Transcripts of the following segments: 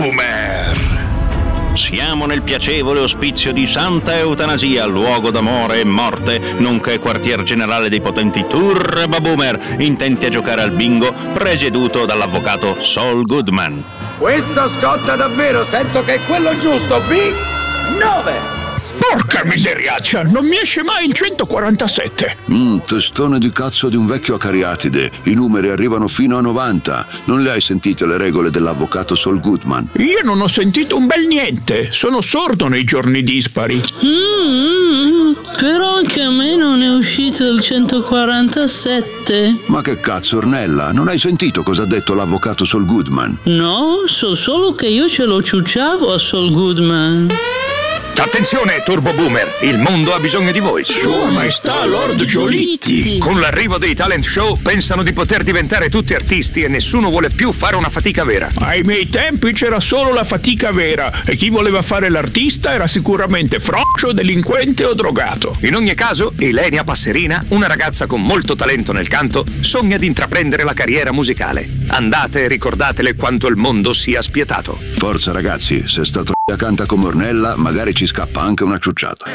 Boomer. Siamo nel piacevole ospizio di Santa Eutanasia, luogo d'amore e morte, nonché quartier generale dei potenti Turbo Boomer, intenti a giocare al bingo, presieduto dall'avvocato Saul Goodman. Questo scotta davvero, sento che è quello giusto, B9! Porca miseriaccia, non mi esce mai il 147. Testone di cazzo di un vecchio acariatide. I numeri arrivano fino a 90. Non le hai sentite le regole dell'avvocato Saul Goodman? Io non ho sentito un bel niente. Sono sordo nei giorni dispari. Però anche a me non è uscito il 147. Ma che cazzo, Ornella? Non hai sentito cosa ha detto l'avvocato Saul Goodman? No, so solo che io ce lo ciucciavo a Saul Goodman. Attenzione, Turbo Boomer, il mondo ha bisogno di voi. Sua Maestà Lord Giolitti. Con l'arrivo dei talent show pensano di poter diventare tutti artisti e nessuno vuole più fare una fatica vera. Ai miei tempi c'era solo la fatica vera e chi voleva fare l'artista era sicuramente froccio, delinquente o drogato. In ogni caso, Ilenia Passerina, una ragazza con molto talento nel canto, sogna di intraprendere la carriera musicale. Andate e ricordatele quanto il mondo sia spietato. Forza ragazzi, se sta canta come Ornella, magari ci scappa anche una ciucciata.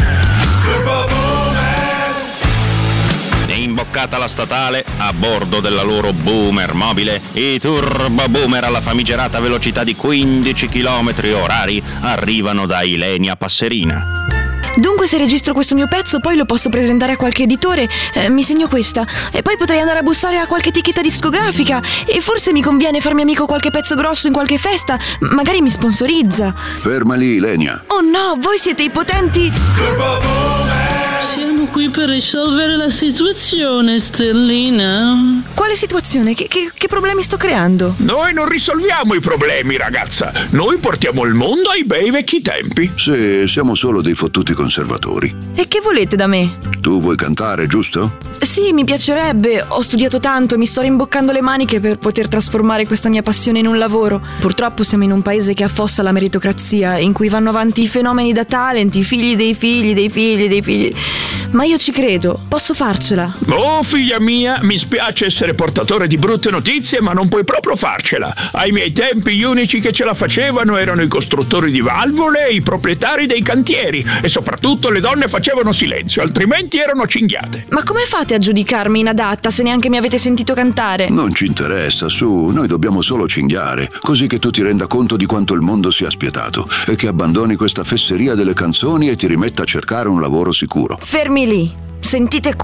Imboccata la statale, a bordo della loro Boomer mobile, i Turbo Boomer alla famigerata velocità di 15 km orari arrivano da Ilenia Passerina. Dunque, se registro questo mio pezzo, poi lo posso presentare a qualche editore, mi segno questa, e poi potrei andare a bussare a qualche etichetta discografica, e forse mi conviene farmi amico qualche pezzo grosso in qualche festa, magari mi sponsorizza. Ferma lì, Ilenia. Oh no, voi siete i potenti... Siamo qui per risolvere la situazione, Stellina. Quale situazione? Che problemi sto creando? Noi non risolviamo i problemi, ragazza. Noi portiamo il mondo ai bei vecchi tempi. Sì, siamo solo dei fottuti conservatori. E che volete da me? Tu vuoi cantare, giusto? Sì, mi piacerebbe. Ho studiato tanto, mi sto rimboccando le maniche per poter trasformare questa mia passione in un lavoro. Purtroppo siamo in un paese che affossa la meritocrazia, in cui vanno avanti i fenomeni da talent, i figli dei figli dei figli dei figli. Ma io ci credo, posso farcela. Oh, figlia mia, mi spiace essere portatore di brutte notizie, ma non puoi proprio farcela. Ai miei tempi gli unici che ce la facevano erano i costruttori di valvole e i proprietari dei cantieri, e soprattutto le donne facevano silenzio, altrimenti erano cinghiate. Ma come fate a giudicarmi inadatta se neanche mi avete sentito cantare? Non ci interessa, su, noi dobbiamo solo cinghiare, così che tu ti renda conto di quanto il mondo sia spietato e che abbandoni questa fesseria delle canzoni e ti rimetta a cercare un lavoro sicuro. Fermi lì, sentite qua.